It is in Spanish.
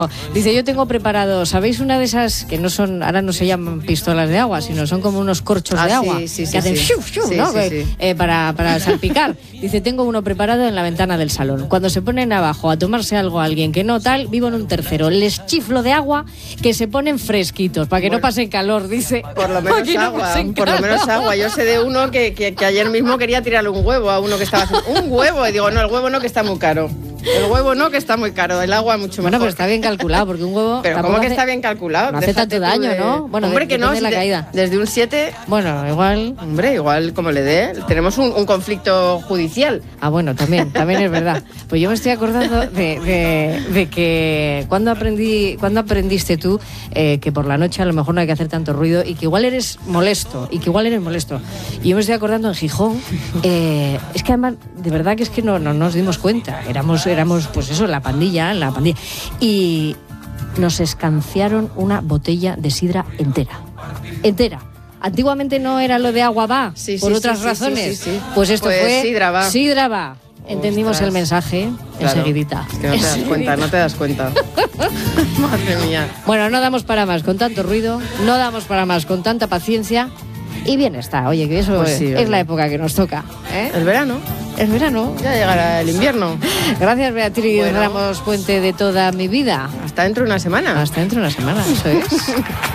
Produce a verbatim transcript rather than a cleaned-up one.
Dice, yo tengo preparado, ¿sabéis una de esas que no son, ahora no se llaman pistolas de agua, sino son como unos corchos ah, de sí, agua sí, sí, que hacen sí. shuf, shuf, sí, ¿no? sí, que, sí. eh, para, para salpicar. Dice, tengo uno preparado en la ventana del salón. Cuando se ponen abajo a tomarse algo a alguien que no tal, vivo en un tercero. Les chiflo de agua que se ponen fresquitos, para que Bueno, no pasen calor, dice. Por lo menos no agua, por lo menos agua. Yo sé de uno que, que, que ayer mismo quería tirarle un huevo a uno que estaba haciendo un huevo y digo, no, el huevo no, que está muy caro. El huevo no, que está muy caro, el agua mucho Bueno, mejor. pero está bien calculado, porque un huevo... Pero ¿cómo que está bien calculado? No hace Déjate tanto tú daño, de... ¿no? Bueno, hombre, de, que no, de si la de, caída. Desde un siete... Bueno, igual... Hombre, igual como le dé, tenemos un, un conflicto judicial. Ah, bueno, también, también es verdad. Pues yo me estoy acordando de, de, de que cuando aprendí, cuando aprendiste tú eh, que por la noche a lo mejor no hay que hacer tanto ruido y que igual eres molesto, y que igual eres molesto. Y yo me estoy acordando en Gijón, eh, es que además, de verdad que es que no, no nos dimos cuenta. Éramos, éramos, pues eso, la pandilla, la pandilla. Y nos escanciaron una botella de sidra entera. Entera. Antiguamente no era lo de agua va, sí, por sí, otras sí, razones. Sí, sí, sí. Pues esto pues fue sidra va. Sidra va. Entendimos Ostras. el mensaje Claro, enseguidita. Es que no te das cuenta, no te das cuenta. Madre mía. Bueno, no damos para más con tanto ruido, no damos para más con tanta paciencia y bien está. Oye, que eso Pues es, sí, es oye. la época que nos toca. ¿eh? El verano, Es verano. ya llegará el invierno. Gracias, Beatriz Bueno. Ramos Puente, de toda mi vida. Hasta dentro de una semana. Hasta dentro de una semana, eso es.